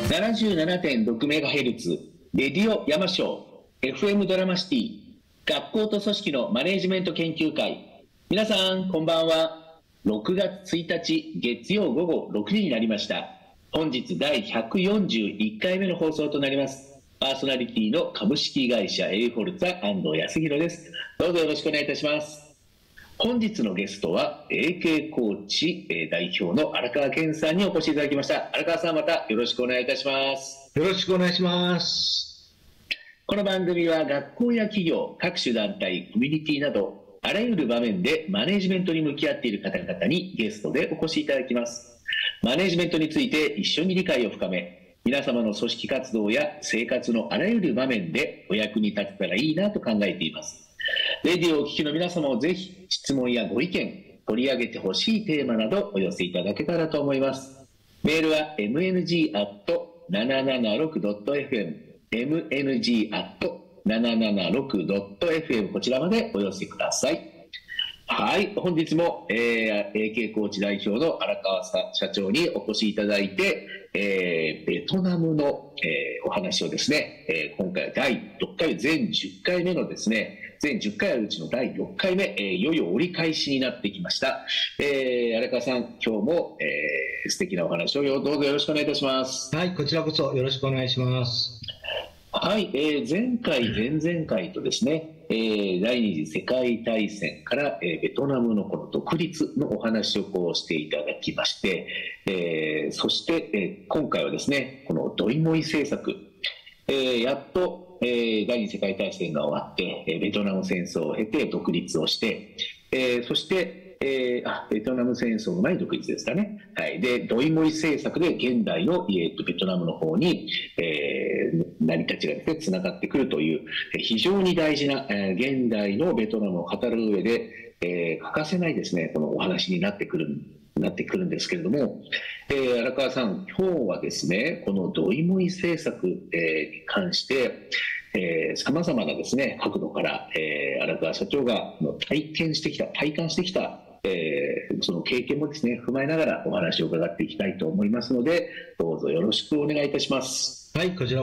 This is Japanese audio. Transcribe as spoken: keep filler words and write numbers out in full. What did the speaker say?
ななじゅうななてんろくメガヘルツ レディオ山椒 エフエム ドラマシティ学校と組織のマネージメント研究会。皆さんこんばんは。ろくがつついたち月曜午後ろくじになりました。本日第ひゃくよんじゅういっかいめの放送となります。パーソナリティの株式会社エイフォルツァ安藤康弘です。どうぞよろしくお願いいたします。本日のゲストは エーケー コーチ代表の荒川健さんにお越しいただきました。荒川さん、またよろしくお願いいたします。 よろしくお願いします。 この番組は学校や企業、各種団体、コミュニティなどあらゆる場面でマネジメントに向き合っている方々にゲストでお越しいただきます。マネジメントについて一緒に理解を深め、皆様の組織活動や生活のあらゆる場面でお役に立てたらいいなと考えています。レディオをお聞きの皆様もぜひ質問やご意見、取り上げてほしいテーマなどお寄せいただけたらと思います。メールは エムエヌジー アット ななななろく ドット エフエム エムエヌジー アット ななななろく ドット エフエム こちらまでお寄せください。はい、本日も、えー、エーケー コーチ代表の荒川社長にお越しいただいて、えー、ベトナムの、えー、お話をですね、えー、今回はだいろっかい、全じゅっかいめのですね、全じゅっかいあるうちのだいよっかいめ、えー、いよいよ折り返しになってきました。えー、荒川さん、今日も、えー、素敵なお話をどうぞよろしくお願いいたします。 はい、こちらこそよろしくお願いします。 はい、えー、前回、前々回とですね、えー、第二次世界大戦から、えー、ベトナムのこの独立のお話をこうしていただきまして、えー、そして、えー、今回はですね、このドイモイ政策、えー、やっと、えー、第二次世界大戦が終わって、えー、ベトナム戦争を経て独立をして、えー、そしてえー、あベトナム戦争の前に独立ですかね。はい、でドイモイ政策で現代の、えー、とベトナムの方に、えー、成り立ちがですねつながってくるという非常に大事な、えー、現代のベトナムを語る上で、えー、欠かせないですねこのお話になってくるなってくるんですけれども、えー、荒川さん、今日はですねこのドイモイ政策、えー、に関してさまざまなですね角度から、えー、荒川社長が体験してきた体感してきた、えー、その経験もですね踏まえながらお話を伺っていきたいと思いますので、どうぞよろしくお願いいたします。 はい、こちら